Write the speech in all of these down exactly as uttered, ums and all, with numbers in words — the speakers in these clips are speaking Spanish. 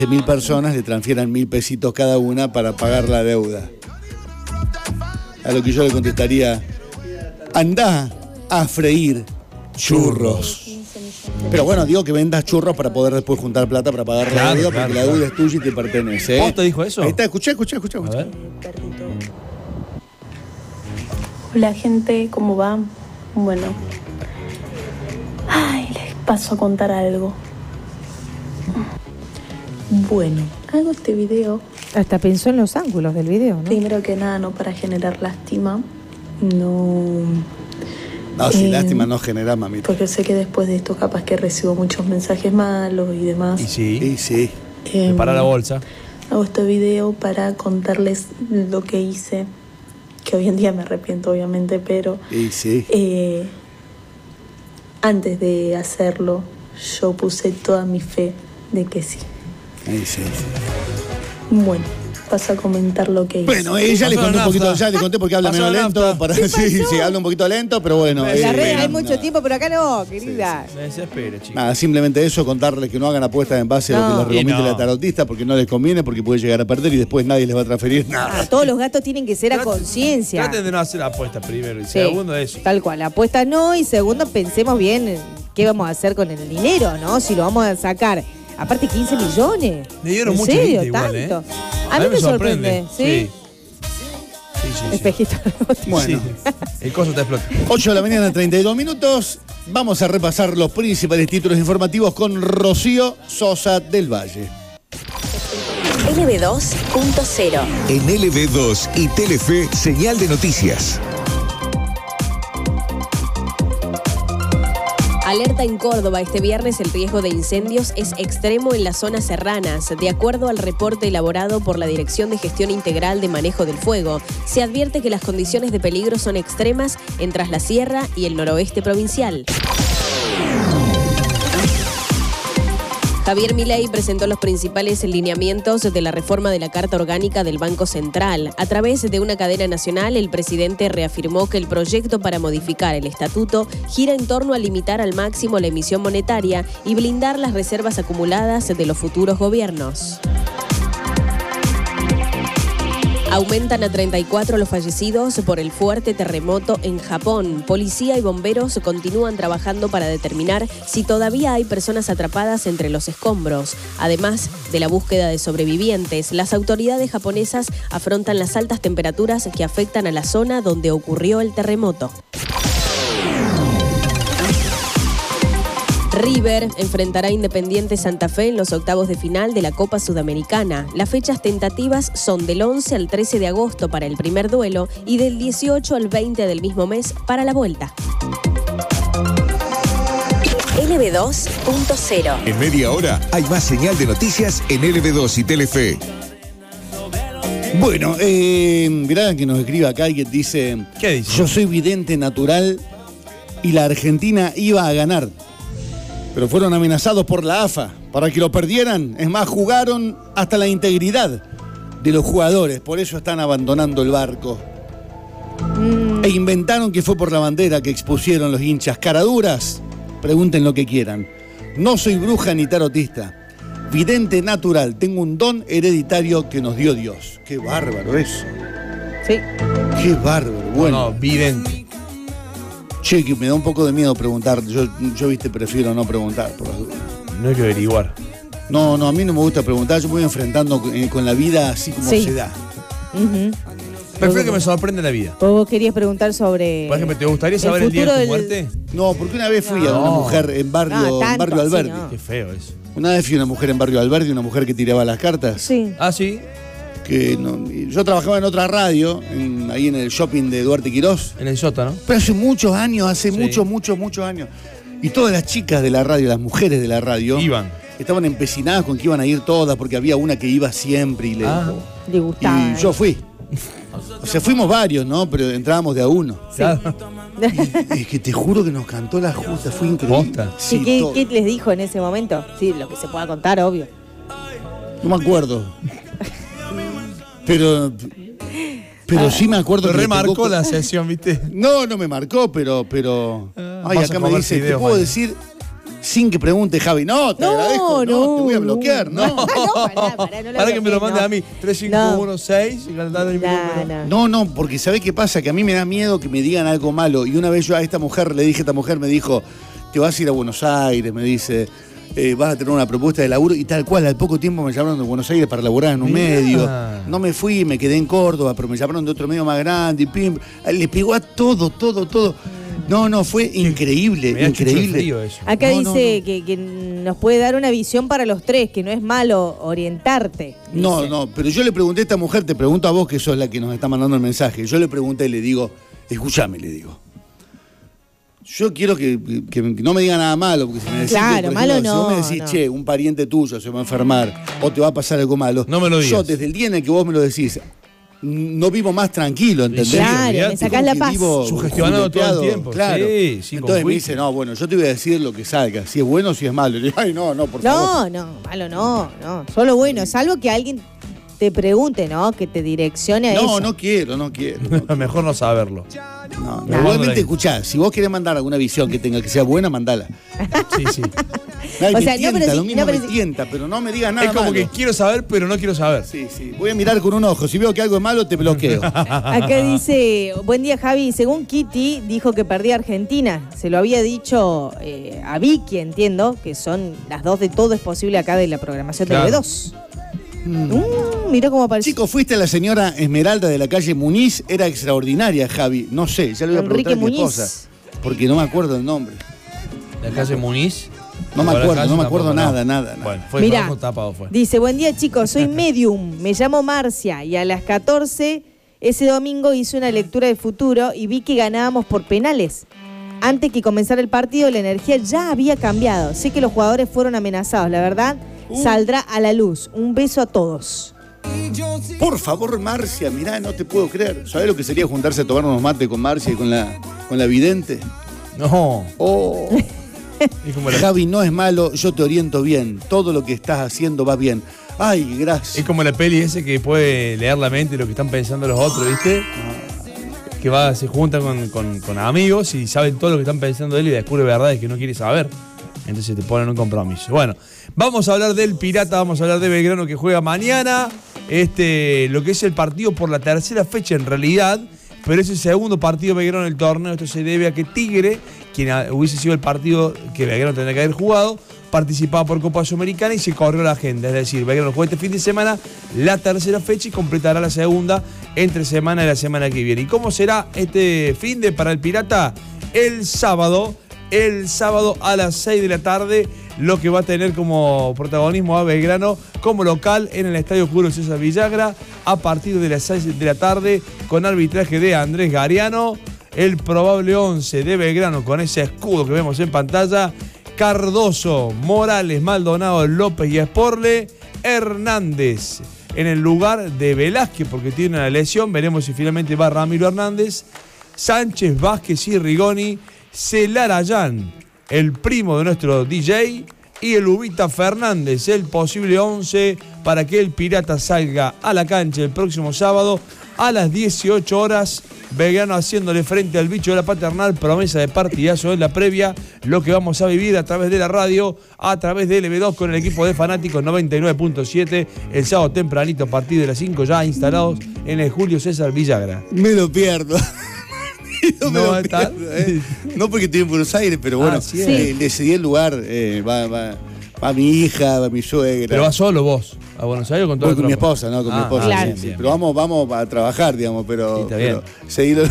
mil personas le transfieran mil pesitos cada una para pagar la deuda. A lo que yo le contestaría, andá a freír churros. Pero bueno, digo que vendas churros para poder después juntar plata para pagar Claro, la deuda, claro, porque la claro. deuda es tuya y te pertenece. ¿eh? ¿Vos te dijo eso? Ahí está, escuché, escuché, escuché. A escuché. ver. Hola gente, ¿cómo va? Bueno, ay, les paso a contar algo. Bueno, hago este video, Hasta pensó en los ángulos del video, ¿no? primero que nada, no para generar lástima, no... No, si Eh, lástima no genera, mamita. Porque sé que después de esto capaz que recibo muchos mensajes malos y demás. Y sí, Sí, sí. Em, para la bolsa. Hago este video para contarles lo que hice, que hoy en día me arrepiento obviamente, pero Y sí. eh, antes de hacerlo yo puse toda mi fe de que sí. Ahí sí. Bueno, paso a comentar lo que hice. Bueno, ella le Pasó conté la un poquito, nafta. ya le conté porque habla Pasó menos la lento. nafta. Para, sí, sí, habla un poquito lento, pero bueno. En En eh, las redes hay no, mucho no. tiempo, pero acá no, querida. Me desespera, chicos. Nada, simplemente eso, contarles que no hagan apuestas en base a lo No. que les recomiende Y no. la tarotista, porque no les conviene, porque puede llegar a perder y después nadie les va a transferir nada. Ah, todos los gastos tienen que ser a Traten- conciencia. Traten de no hacer apuestas primero y Sí, segundo eso. tal cual. Apuesta no, y segundo, pensemos bien en qué vamos a hacer con el dinero, ¿no? Si lo vamos a sacar. Aparte, quince millones. Le dieron ¿En mucha serio? guita igual, ¿eh? ¿Tanto? A mí me sorprende, ¿sí? Sí, sí, sí. sí. Espejito. Bueno, Sí. El coso te explota. ocho de la mañana, treinta y dos minutos. Vamos a repasar los principales títulos informativos con Rocío Sosa del Valle. L B dos punto cero. En L B dos y Telefe, señal de noticias. Alerta en Córdoba. Este viernes el riesgo de incendios es extremo en las zonas serranas. De acuerdo al reporte elaborado por la Dirección de Gestión Integral de Manejo del Fuego, se advierte que las condiciones de peligro son extremas en Tras la Sierra y el noroeste provincial. Javier Milei presentó los principales lineamientos de la reforma de la Carta Orgánica del Banco Central. A través de una cadena nacional, el presidente reafirmó que el proyecto para modificar el estatuto gira en torno a limitar al máximo la emisión monetaria y blindar las reservas acumuladas de los futuros gobiernos. Aumentan a treinta y cuatro los fallecidos por el fuerte terremoto en Japón. Policía y bomberos continúan trabajando para determinar si todavía hay personas atrapadas entre los escombros. Además de la búsqueda de sobrevivientes, las autoridades japonesas afrontan las altas temperaturas que afectan a la zona donde ocurrió el terremoto. River enfrentará a Independiente Santa Fe en los octavos de final de la Copa Sudamericana. Las fechas tentativas son del once al trece de agosto para el primer duelo y del dieciocho al veinte del mismo mes para la vuelta. L B dos punto cero. En media hora hay más señal de noticias en L B dos y Telefe. Bueno, eh, mirá que nos escribe acá y que dice: ¿Qué dice? Yo soy vidente natural y la Argentina iba a ganar. Pero fueron amenazados por la A F A para que lo perdieran. Es más, jugaron hasta la integridad de los jugadores. Por eso están abandonando el barco. Mm. E inventaron que fue por la bandera que expusieron los hinchas. Caraduras, pregunten lo que quieran. No soy bruja ni tarotista. Vidente natural. Tengo un don hereditario que nos dio Dios. Qué bárbaro eso. Sí. Qué bárbaro. Bueno. No, vidente. Che, que me da un poco de miedo preguntar. Yo, yo viste, prefiero no preguntar por las dudas. No hay que averiguar. No, no, a mí no me gusta preguntar. Yo me voy enfrentando con, con la vida así como Sí. se da. Ujú. Prefiero que me sorprenda la vida. Vos querías preguntar sobre... Por ejemplo, ¿te gustaría el saber el, día de tu futuro muerte? No, porque una vez fui a una No. mujer en barrio, No, en tanto barrio así, Alberdi. no. Qué feo eso. Una vez fui a una mujer en barrio Alberdi, una mujer que tiraba las cartas. Sí. Ah, sí. Que no- yo trabajaba en otra radio, en- ahí en el shopping de Duarte Quirós. En el sótano. Pero hace muchos años, hace Sí. muchos, muchos, muchos años. Y todas las chicas de la radio, las mujeres de la radio, Iban. estaban empecinadas con que iban a ir todas, porque había una que iba siempre y le. Ah. Le gustaba. Y yo fui. O sea, fuimos varios, ¿no? Pero entrábamos de a uno. Claro. Es que te juro que nos cantó la justa, fue increíble. ¿Posta? Sí, ¿Y qué, todo. qué les dijo en ese momento? Sí, lo que se pueda contar, obvio. No me acuerdo. Pero. Pero sí me acuerdo Te que le remarcó pegó- la sesión, ¿viste? No, no me marcó, pero. pero... Ay, Vas acá a me comer dice, ¿te fideos, puedo mañana. decir sin que pregunte Javi. No, te No, agradezco. No, no, te voy a no. bloquear. No, No, pará, pará, no lo Para que me lo bloquees, mande no. a mí. tres cinco uno seis y cantando mi No, número. no. no, no, porque ¿sabés qué pasa? Que a mí me da miedo que me digan algo malo. Y una vez yo a esta mujer le dije, esta mujer me dijo, te vas a ir a Buenos Aires, me dice, eh, vas a tener una propuesta de laburo. Y tal cual, al poco tiempo me llamaron de Buenos Aires para laburar en un Mirá. medio. No me fui, me quedé en Córdoba, pero me llamaron de otro medio más grande y pim. Le pegó a todo, todo, todo. No, no, fue increíble, Me da chucho de increíble. frío eso. Acá No, no, dice no. Que, que nos puede dar una visión para los tres, que no es malo orientarte. No, dice. no, pero yo le pregunté a esta mujer, te pregunto a vos que sos la que nos está mandando el mensaje. Yo le pregunté y le digo, escúchame, le digo. Yo quiero que, que- que no me diga nada malo, porque si me decís, Claro, que, por malo ejemplo, no, si vos me decís, no. che, un pariente tuyo se va a enfermar o te va a pasar algo malo, No me lo yo digas. desde el día en el que vos me lo decís, no vivo más tranquilo, ¿entendés? Sí, Claro, olvidate, me sacás Como la que paz. vivo Sugestionado todo el jugueteado, tiempo. Claro. Sí, sí, con Entonces me whisky. dice, no, bueno, yo te voy a decir lo que salga, si es bueno o si es malo. Le digo, ay, no, no, por favor. No, no, malo no, no. Solo bueno, salvo que alguien te pregunte, ¿no? Que te direccione a No, eso. no quiero, no quiero. no Mejor no saberlo. No, No, igualmente, no. escuchá, si vos querés mandar alguna visión que tenga que sea buena, mandala. Sí, sí. Nadie O me sea, no, tienta, pero lo sí- mismo no, pero me sí- tienta, pero no me digas nada Es como malo. que quiero saber, pero no quiero saber. Sí, sí, voy a mirar con un ojo. Si veo que algo es malo, te bloqueo. Acá dice, buen día Javi, según Kitty dijo que perdía Argentina. Se lo había dicho eh, a Vicky, entiendo, que son las dos de Todo es Posible acá de la programación de Claro. T V dos. Mm, mirá cómo apareció. Chico, fuiste a la señora Esmeralda de la calle Muniz, era extraordinaria, Javi. No sé, ya le voy a Enrique preguntar a mi Muñiz. esposa. Porque no me acuerdo el nombre. La calle Muniz. No me Igual la acuerdo, calle no me tampoco, acuerdo no. nada, nada, nada. Bueno, fue Mirá. bajo tapado fue. Dice, buen día chicos, soy medium, me llamo Marcia y a las catorce ese domingo hice una lectura de futuro y vi que ganábamos por penales. Antes que comenzara el partido la energía ya había cambiado. Sé que los jugadores fueron amenazados, la verdad saldrá a la luz. Un beso a todos. Por favor, Marcia, mirá, no te puedo creer. ¿Sabés lo que sería juntarse a tomar unos mates con Marcia y con la, con la vidente? No. Oh. Es como, la, Javi, no es malo, yo te oriento bien. Todo lo que estás haciendo va bien. Ay, gracias. es como la peli ese que puede leer la mente de lo que están pensando los otros, ¿viste? Que va, se juntan con, con- con amigos y saben todo lo que están pensando de él y descubre verdades que no quiere saber. Entonces te ponen un compromiso. Bueno, vamos a hablar del Pirata, vamos a hablar de Belgrano que juega mañana. Este, lo que es el partido por la tercera fecha en realidad, pero es el segundo partido de Belgrano en el torneo. Esto se debe a que Tigre, quien a- hubiese sido el partido que Belgrano tendría que haber jugado, participaba por Copa Sudamericana y se corrió la agenda. Es decir, Belgrano juega este fin de semana la tercera fecha y completará la segunda entre semana y la semana que viene. ¿Y cómo será este fin de para el Pirata? El sábado, el sábado a las seis de la tarde, lo que va a tener como protagonismo a Belgrano como local en el Estadio Julio César Villagra a partir de las seis de la tarde con arbitraje de Andrés Gariano. El probable once de Belgrano con ese escudo que vemos en pantalla: Cardoso, Morales, Maldonado, López y Esporle. Hernández en el lugar de Velázquez porque tiene una lesión. Veremos si finalmente va Ramiro Hernández. Sánchez, Vázquez y Rigoni. Celarayán, el primo de nuestro D J. Y el Ubita Fernández, el posible once para que el Pirata salga a la cancha el próximo sábado a las dieciocho horas. Belgrano haciéndole frente al bicho de la Paternal, promesa de partidazo en la previa, lo que vamos a vivir a través de la radio, a través de L B dos con el equipo de Fanáticos noventa y nueve punto siete, el sábado tempranito a partir de las cinco ya instalados en el Julio César Villagra. Me lo pierdo. No, me ¿No lo va a estar? pierdo, ¿eh? No porque estoy en Buenos Aires, pero bueno, Ah, sí, eh, le cedí el lugar. eh, va, va, va mi hija, va mi suegra. Pero vas solo vos a Buenos Aires o con todo Voy el con mi tropa? esposa, ¿no? Con mi Ah, esposa. ah, Claro. sí, bien, sí. bien, Pero bien. vamos, vamos a trabajar, digamos, pero, Sí, está pero bien. seguirlo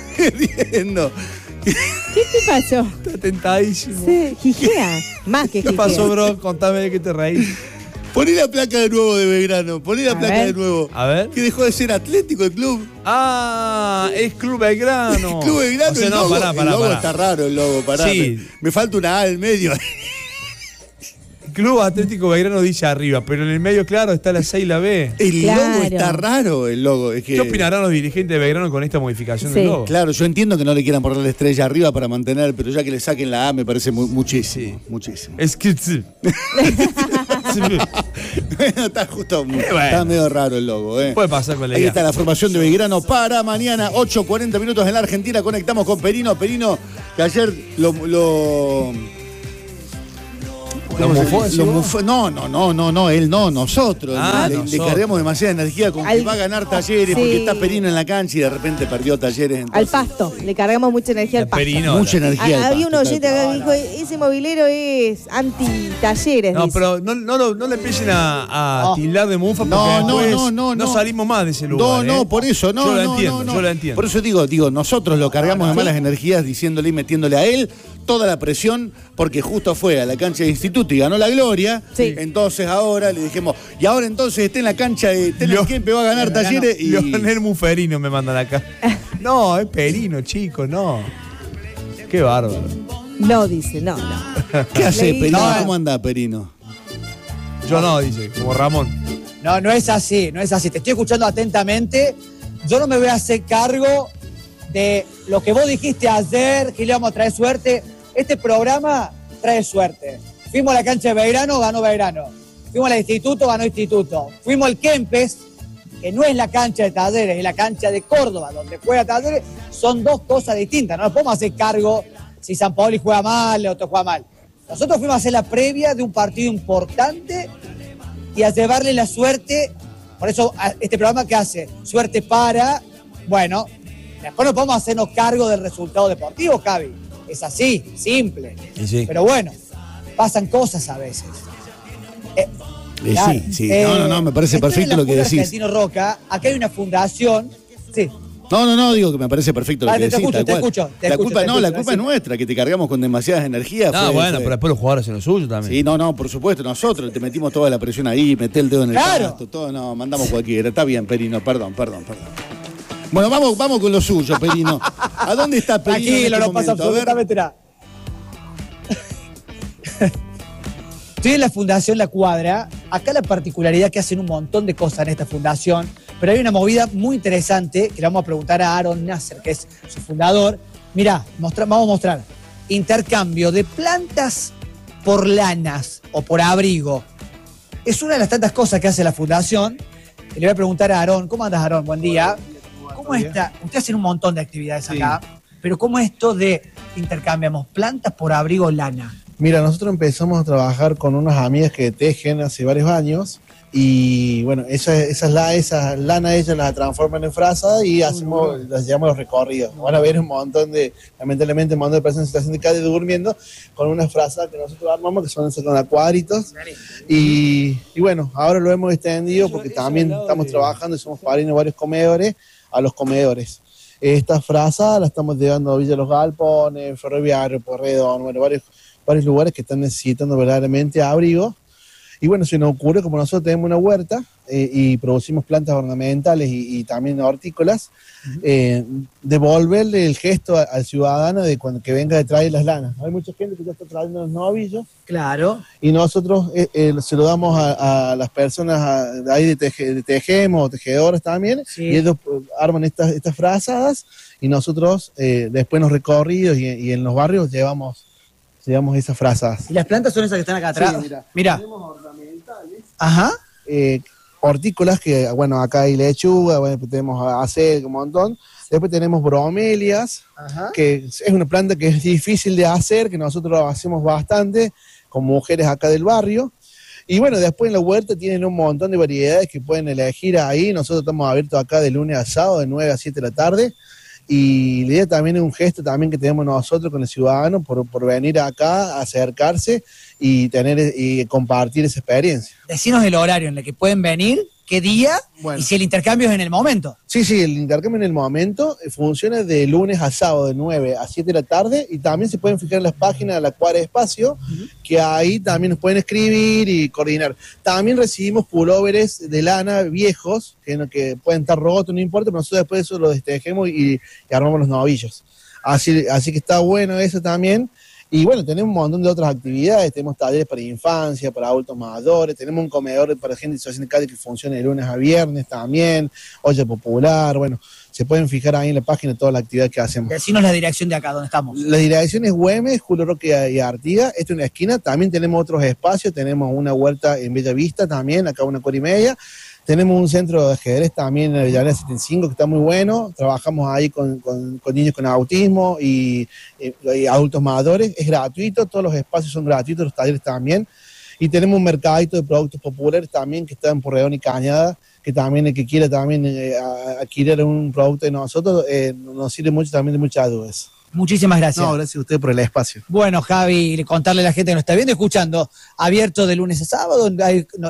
viendo. ¿Qué te pasó? Está tentadísimo. Sí, jijea. Más que ¿Qué jijea. pasó, bro? Contame de qué te reís. Poné la placa de nuevo de Belgrano, poné la A placa ver. de nuevo. A ver. Que dejó de ser Atlético el club. Ah, es Club Belgrano. Club Belgrano, O sea, el no, logo, pará, pará, el logo pará. está raro, el logo, pará. Sí. Me, me falta una A al medio. Club Atlético Belgrano dice arriba, pero en el medio, claro, está la C y la B. El Claro. logo está raro, el logo. Es que, ¿Qué opinarán los dirigentes de Belgrano con esta modificación Sí. del logo? Claro, yo entiendo que no le quieran poner la estrella arriba para mantener, pero ya que le saquen la A me parece mu- muchísimo. Sí. Muchísimo. Es que sí. Bueno, está justo, Bueno. está medio raro el logo, ¿eh? Puede pasar con la Ahí idea. está la formación de Belgrano para mañana, ocho cuarenta minutos en la Argentina. Conectamos con Perino. Perino, que ayer lo, lo, ¿Lo mufó? Lo mufó- no, no, no, no, no, él no, nosotros. Ah, le, le nosotros. cargamos demasiada energía con que Al- va a ganar Talleres Sí. porque está Perino en la cancha y de repente perdió Talleres. Al entonces- pasto, le cargamos mucha energía al La pasto. Perino. Mucha energía. Ah, al había un pasto, oyente tal acá cual. que dijo, ese mobilero es anti-talleres. No, dice. pero no, no, no, no le empiecen a, a No. tildar de mufa porque No, no, después no, no, no. salimos más de ese No, lugar. no, ¿eh? por eso, no, Yo lo no, entiendo, no, no. yo lo entiendo. Por eso digo, digo, nosotros lo cargamos de ¿Sí? malas energías diciéndole y metiéndole a él toda la presión porque justo fue a la cancha de Instituto y ganó la gloria. Sí. Entonces ahora le dijimos, y ahora entonces esté en la cancha de esté en el Leo- Kempe, va a ganar Talleres y Leonel Muferino me mandan acá. No, es Perino, chicos, no. Qué bárbaro. No, dice, no, no. ¿qué hace Leí- Perino? No. ¿Cómo anda Perino? Yo no, dice, como Ramón. No, no es así, no es así. Te estoy escuchando atentamente. Yo no me voy a hacer cargo de lo que vos dijiste ayer, que le vamos a traer suerte. Este programa trae suerte. Fuimos a la cancha de Belgrano, ganó Belgrano. Fuimos al Instituto, ganó Instituto. Fuimos al Kempes, que no es la cancha de Talleres, es la cancha de Córdoba, donde juega Talleres. Son dos cosas distintas. No nos podemos hacer cargo si San Paoli juega mal, otro juega mal. Nosotros fuimos a hacer la previa de un partido importante y a llevarle la suerte. Por eso a- este programa que hace suerte para, bueno, después no podemos hacernos cargo del resultado deportivo, Cavi. Es así, simple. Y sí. Pero bueno, pasan cosas a veces. Eh, Eh, claro. sí, sí. Eh, No, no, no, me parece estoy en perfecto la lo que Escuela decís. Argentino Roca, acá hay una fundación. Sí, No, no, no, digo que me parece perfecto lo Vale, que te decís. escucho, tal te cual. escucho, te la escucho, culpa, te no, escucho, la culpa es sí. nuestra, que te cargamos con demasiadas energías. Ah, fue- bueno, fue- pero después los jugadores hacen lo suyo también. Sí, no, no, por supuesto, nosotros te metimos toda la presión ahí, meté el dedo en el Claro. pasto, todo, no, mandamos cualquiera. Está bien, Perino, perdón, perdón, perdón. Bueno, vamos, vamos con lo suyo, Perino. ¿A dónde está Perino? en tranquilo, este no pasa momento? A ver. absolutamente nada. Estoy en la Fundación La Cuadra. Acá la particularidad que hacen un montón de cosas en esta fundación, pero hay una movida muy interesante que le vamos a preguntar a Aaron Nasser, que es su fundador. Mirá, mostra- vamos a mostrar. Intercambio de plantas por lanas o por abrigo. Es una de las tantas cosas que hace la fundación. Y le voy a preguntar a Aarón. ¿Cómo andas, Aarón? Buen día. ¿Cómo está? Ustedes hacen un montón de actividades acá, pero ¿cómo es esto de intercambiamos plantas por abrigo lana? Mira, nosotros empezamos a trabajar con unas amigas que tejen hace varios años y bueno, esas, esas, la- esas lana ellas las transforman en frazas y hacemos, las llevamos a los recorridos. Van a ver un montón de, lamentablemente, un montón de personas en situación de calle durmiendo con unas frazas que nosotros armamos, que son esas con cuadritos. Y, y bueno, ahora lo hemos extendido porque también estamos trabajando y somos padrinos de varios comedores a los comedores. Estas frazas las estamos llevando a Villa Los Galpones, Ferroviario, Porredón, bueno, varios, varios lugares que están necesitando verdaderamente abrigo. Y bueno, se nos ocurre, como nosotros tenemos una huerta eh, y producimos plantas ornamentales y, y también hortícolas, eh, devolverle el gesto a- al ciudadano de cuando que venga de traer las lanas. Hay mucha gente que ya está trayendo los novillos Claro. y nosotros eh, eh, se lo damos a, a las personas a- de ahí de, teje, de Tejemos, tejedoras también, Sí. y ellos eh, arman estas, estas frazadas y nosotros eh, después en los recorridos y, y en los barrios llevamos, llevamos esas frazadas. ¿Y las plantas son esas que están acá atrás? Sí, mira. Mira. Tenemos ornamentales. Ajá. eh, hortícolas, que bueno, acá hay lechuga, bueno, después tenemos acelga, un montón. Después tenemos bromelias, Ajá. que es una planta que es difícil de hacer, que nosotros hacemos bastante con mujeres acá del barrio. Y bueno, después en la huerta tienen un montón de variedades que pueden elegir ahí. Nosotros estamos abiertos acá de lunes a sábado, de nueve a siete de la tarde. Y la idea también es un gesto también que tenemos nosotros con el ciudadano por, por venir acá, acercarse y tener y compartir esa experiencia. Decinos el horario en el que pueden venir, qué día, Bueno. y si el intercambio es en el momento. Sí, sí, el intercambio en el momento eh, funciona de lunes a sábado de nueve a siete de la tarde y también se pueden fijar en las páginas de la Cuadra Espacio, que ahí también nos pueden escribir y coordinar. También recibimos pulóveres de lana viejos, que, no- que pueden estar rotos, no importa, pero nosotros después de eso los destejemos y, y armamos los novillos. Así, así que está bueno eso también. Y bueno, tenemos un montón de otras actividades, tenemos talleres para infancia, para adultos mayores, tenemos un comedor para gente en situación de calle que funciona de lunes a viernes también, olla popular, bueno, se pueden fijar ahí en la página toda la actividad que hacemos. Decinos la dirección de acá, donde estamos. La dirección es Güemes, Julio Roque y Artigas, esta es una esquina, también tenemos otros espacios, tenemos una huerta en Bella Vista también, acá una cuadra y media, Tenemos un centro de ajedrez también en Avellaneda setenta y cinco que está muy bueno. Trabajamos ahí con, con, con niños con autismo y, y, y adultos mayores. Es gratuito, todos los espacios son gratuitos, los talleres también. Y tenemos un mercadito de productos populares también que está en Porredón y Cañada, que también el que quiera también eh, adquirir un producto de nosotros eh, nos sirve mucho también de muchas dudas. Muchísimas gracias. No, gracias a usted por el espacio. Bueno, Javi, contarle a la gente que nos está viendo y escuchando, abierto de lunes a sábado, hay, no,